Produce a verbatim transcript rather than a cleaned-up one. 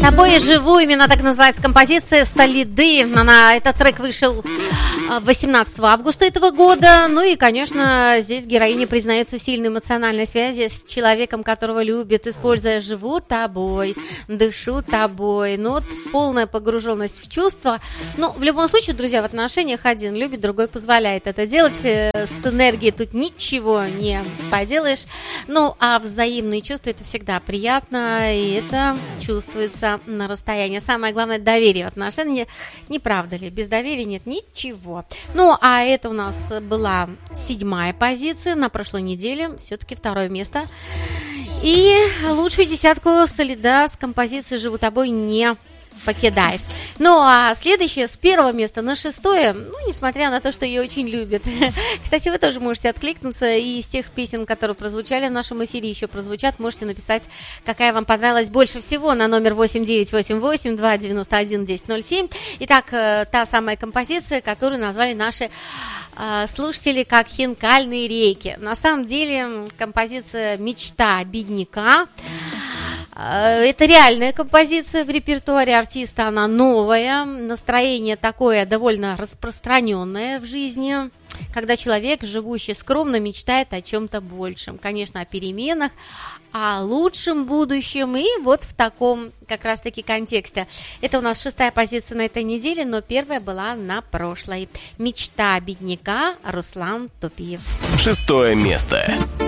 тобой живу, именно так называется композиция «Солиды». Она, этот трек вышел восемнадцатого августа этого года. Ну и, конечно, здесь героиня признается в сильной эмоциональной связи с человеком, которого любит, используя «живу тобой», «дышу тобой». Ну вот полная погруженность в чувства. Ну, в любом случае, друзья, в отношениях один любит, другой позволяет это делать. С энергией тут ничего не поделаешь. Ну, а взаимные чувства — это всегда приятно, и это чувствуется на расстоянии. Самое главное — доверие в отношениях. Не правда ли? Без доверия нет ничего. Ну, а это у нас была седьмая позиция на прошлой неделе. Все-таки второе место. И лучшую десятку «Солида» с композицией «Живу тобой» не покидает. Ну, а следующее с первого места на шестое, ну, несмотря на то, что ее очень любят. Кстати, вы тоже можете откликнуться, и из тех песен, которые прозвучали в нашем эфире, еще прозвучат, можете написать, какая вам понравилась больше всего, на номер восемь девять восемь восемь два девять один десять ноль семь. Итак, та самая композиция, которую назвали наши э, слушатели как «Хинкальные реки». На самом деле, композиция «Мечта бедняка». Это реальная композиция в репертуаре артиста, она новая, настроение такое довольно распространенное в жизни, когда человек, живущий скромно, мечтает о чем-то большем, конечно, о переменах, о лучшем будущем, и вот в таком как раз-таки контексте. Это у нас шестая позиция на этой неделе, но первая была на прошлой. «Мечта бедняка», Руслан Тупиев. Шестое место.